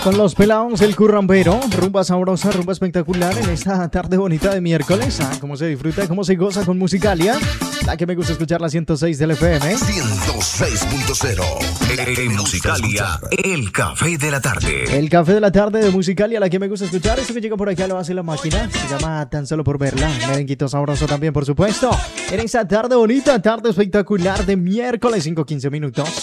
Con los pelados, el currambero, rumba sabrosa, rumba espectacular en esta tarde bonita de miércoles. Cómo se disfruta, cómo se goza con Musicalia. La que me gusta escuchar, la 106 del FM. 106.0 en Musicalia, el café de la tarde. El café de la tarde de Musicalia, la que me gusta escuchar. Eso que llega por acá lo hace la máquina. Se llama Tan Solo por Verla. Merenguito sabroso también, por supuesto. En esta tarde bonita, tarde espectacular de miércoles, 5:15 minutos.